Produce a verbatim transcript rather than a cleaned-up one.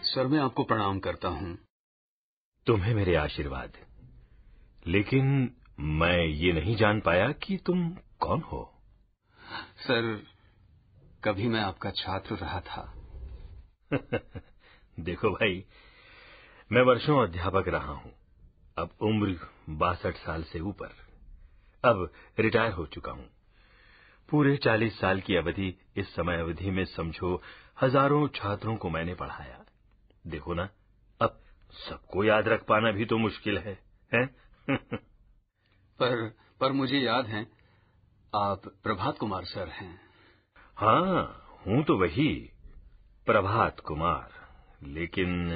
Sir, मैं आपको प्रणाम करता हूँ। तुम्हें मेरे आशीर्वाद। लेकिन मैं ये नहीं जान पाया कि तुम कौन हो। सर, कभी मैं आपका छात्र रहा था। देखो भाई, मैं वर्षों अध्यापक रहा हूं। अब उम्र बासठ साल से ऊपर। अब रिटायर हो चुका हूं। पूरे चालीस साल की अवधि, इस समय अवधि में समझो हजारों छात्रों को मैंने पढ़ाया। देखो ना, अब सबको याद रख पाना भी तो मुश्किल है, हैं? पर पर मुझे याद है, आप प्रभात कुमार सर हैं। हाँ, हूं तो वही, प्रभात कुमार। लेकिन